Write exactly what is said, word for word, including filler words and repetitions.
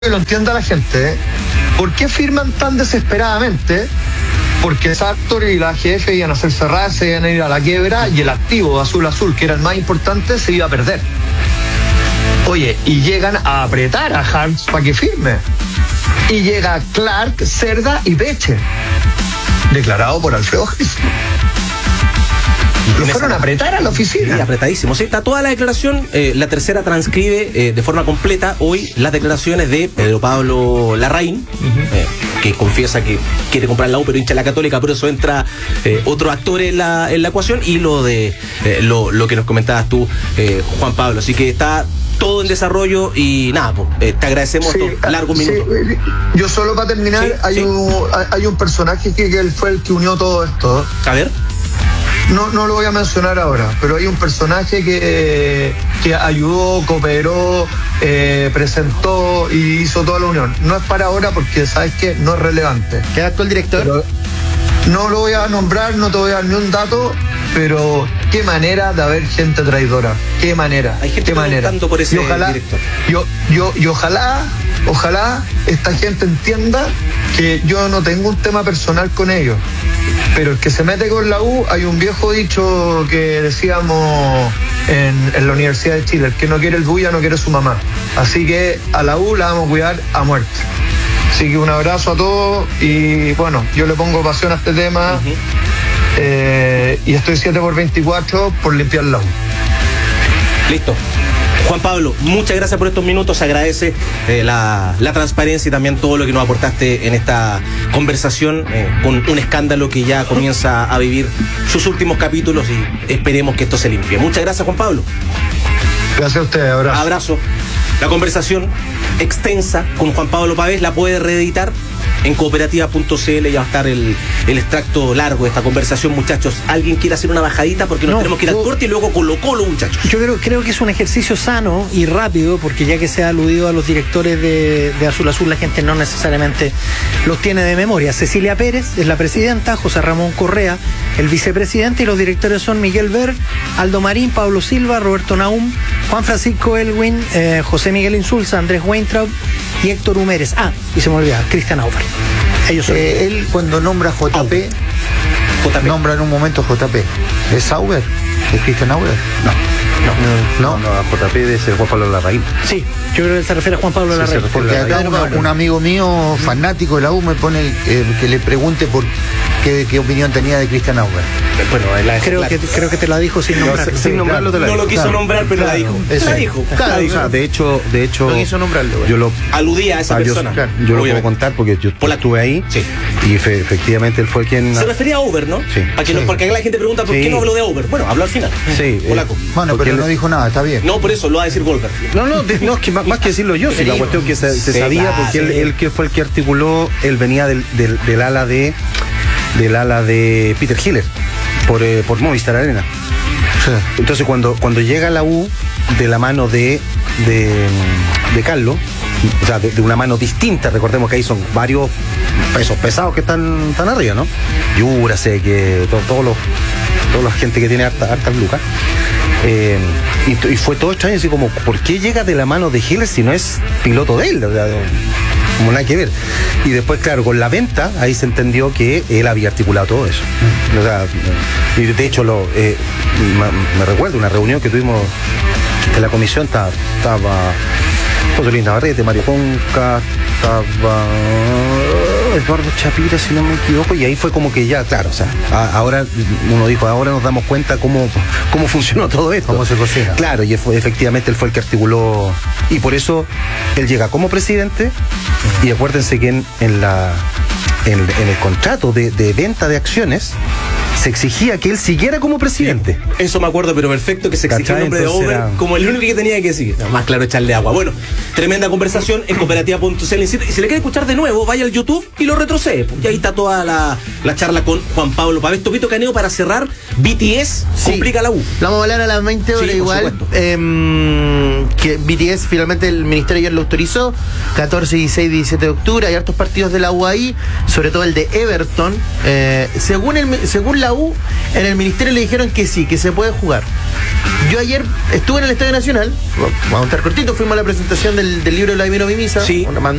que lo entienda la gente, ¿eh? ¿Por qué firman tan desesperadamente? Porque Sartor y la G F iban a ser cerradas, se iban a ir a la quiebra y el activo Azul Azul, que era el más importante, se iba a perder. Oye, y llegan a apretar a Harms para que firme. Y llega Clark, Cerda y Peche, declarado por Alfredo Gris. Lo fueron a apretar a la oficina. Sí, apretadísimo. Sí, está toda la declaración. Eh, la tercera transcribe eh, de forma completa hoy las declaraciones de Pedro Pablo Larraín, uh-huh. eh, que confiesa que quiere comprar la U, pero hincha la Católica, por eso entra eh, otro actor en la, en la ecuación, y lo de eh, lo, lo que nos comentabas tú, eh, Juan Pablo. Así que está todo en desarrollo y nada, pues, eh, te agradecemos sí, estos largos sí, minutos. Yo solo para terminar, sí, hay, sí. Un, hay un personaje que, que él fue el que unió todo esto. A ver. No, no lo voy a mencionar ahora, pero hay un personaje que, que ayudó, cooperó, eh, presentó y hizo toda la unión. No es para ahora porque, ¿sabes qué? No es relevante. ¿Qué actual director? Pero no lo voy a nombrar, no te voy a dar ni un dato, pero qué manera de haber gente traidora. Qué manera. Hay gente qué manera. Por ese y ojalá, director. Yo, yo, y ojalá, ojalá esta gente entienda que yo no tengo un tema personal con ellos. Pero el que se mete con la U, hay un viejo dicho que decíamos en, en la Universidad de Chile: el que no quiere el bulla no quiere su mamá. Así que a la U la vamos a cuidar a muerte. Así que un abrazo a todos y bueno, yo le pongo pasión a este tema. Uh-huh. eh, y estoy siete por veinticuatro por limpiar la U. Listo. Juan Pablo, muchas gracias por estos minutos, se agradece eh, la, la transparencia y también todo lo que nos aportaste en esta conversación eh, con un escándalo que ya comienza a vivir sus últimos capítulos y esperemos que esto se limpie. Muchas gracias, Juan Pablo. Gracias a usted, abrazo. Abrazo. La conversación extensa con Juan Pablo Pavés la puede reeditar en cooperativa punto c l. Ya va a estar el, el extracto largo de esta conversación, muchachos. ¿Alguien quiere hacer una bajadita? Porque nos no, tenemos que ir yo, al corte y luego Colo Colo, muchachos. Yo creo, creo que es un ejercicio sano y rápido, porque ya que se ha aludido a los directores de, de Azul Azul, la gente no necesariamente los tiene de memoria. Cecilia Pérez es la presidenta, José Ramón Correa el vicepresidente, y los directores son Miguel Ver, Aldo Marín, Pablo Silva, Roberto Naum, Juan Francisco Elwin, eh, José Miguel Insulza, Andrés Weintraub y Héctor Humérez. Ah, y se me olvidaba, Cristian Auber. Ellos son. Eh, él cuando nombra J P, J P, nombra en un momento J P. ¿Es Auber? ¿Es Cristian Auber? No. No, no, no, no, J P debe ser Juan Pablo Larraín. Sí, yo creo que él se refiere a Juan Pablo sí, Larraín. Porque acá una, un amigo mío, fanático de la U, me pone eh, que le pregunte por qué, qué opinión tenía de Cristian Auber. Bueno, la creo, claro. que, creo que te la dijo sin nombrar. No, sin nombrarlo claro. te la dijo. No lo quiso claro. nombrar, pero claro. la dijo. Eso. La dijo. Claro, la dijo. O sea, de hecho, de hecho. No quiso nombrarlo. Yo lo aludía a esa ah, persona. Yo, claro, yo lo puedo contar porque yo Por la, estuve ahí. Sí. Y fe, efectivamente él fue quien. Se refería a Auber, ¿no? Sí. Para que sí. no, porque acá la gente pregunta por sí. qué no habló de Auber. Bueno, habló al final. Sí. Polaco. Eh, bueno, pero él no dijo nada, está bien. No, por eso lo va a decir Goldberg. No, no, de, no es que más, más que decirlo yo, si la cuestión que se, se sí, sabía, claro, porque sí. él, él que fue el que articuló, él venía del, del, del ala de del ala de Peter Hiller por, eh, por Movistar Arena. Sí. Entonces cuando, cuando llega a la U de la mano de de, de Carlos, o sea, de, de una mano distinta, recordemos que ahí son varios pesos pesados que están, están arriba, ¿no? Yúrase, que todos todo los toda la gente que tiene hartas harta lucas. Eh, y, y fue todo extraño, así como, ¿por qué llega de la mano de Hiller si no es piloto de él? O sea, como nada que ver. Y después, claro, con la venta, ahí se entendió que él había articulado todo eso. O sea, y de hecho, lo, eh, me, me recuerdo una reunión que tuvimos en la comisión, estaba, estaba José Luis Navarrete, Mario Ponca, estaba Eduardo Chapira, si no me equivoco, y ahí fue como que ya, claro, o sea, a, ahora uno dijo, ahora nos damos cuenta cómo, cómo funcionó todo esto. Cómo se cocina. Claro, y fue, efectivamente él fue el que articuló, y por eso él llega como presidente, y acuérdense que en, en la en, en el contrato de, de venta de acciones se exigía que él siguiera como presidente. Sí, eso me acuerdo, pero perfecto, que se exigía el nombre de Auber era... como el único que tenía que seguir. No, más claro, echarle agua. Bueno, tremenda conversación en cooperativa punto c l. Y si le quiere escuchar de nuevo, vaya al YouTube y lo retrocede. Y ahí está toda la, la charla con Juan Pablo Pavés. Topito Caneo, para cerrar, B T S sí. complica la U. La vamos a hablar a las veinte horas, sí, igual. Eh, que B T S finalmente el ministerio ayer lo autorizó. catorce, dieciséis, diecisiete de octubre. Hay hartos partidos de la U ahí, sobre todo el de Everton. Eh, según, el, según la la U, en el ministerio le dijeron que sí, que se puede jugar. Yo ayer estuve en el Estadio Nacional, vamos a estar cortito, fuimos a la presentación del, del libro de Vladimiro Mimisa, sí. una,